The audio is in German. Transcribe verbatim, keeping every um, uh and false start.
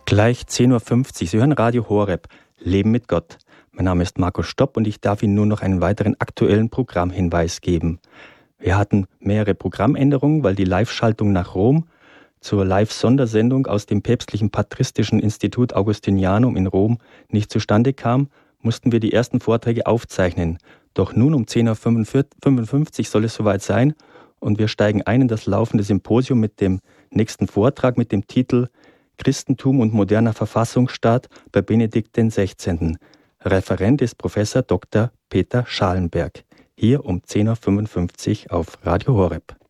Gleich zehn Uhr fünfzig. Sie hören Radio Horeb, Leben mit Gott. Mein Name ist Markus Stopp und ich darf Ihnen nur noch einen weiteren aktuellen Programmhinweis geben. Wir hatten mehrere Programmänderungen, weil die Live-Schaltung nach Rom zur Live-Sondersendung aus dem päpstlichen Patristischen Institut Augustinianum in Rom nicht zustande kam, mussten wir die ersten Vorträge aufzeichnen. Doch nun um zehn Uhr fünfundfünfzig soll es soweit sein und wir steigen ein in das laufende Symposium mit dem nächsten Vortrag mit dem Titel Christentum und moderner Verfassungsstaat bei Benedikt der Sechzehnten. Referent ist Professor Doktor Peter Schalenberg. Hier um zehn Uhr fünfundfünfzig auf Radio Horeb.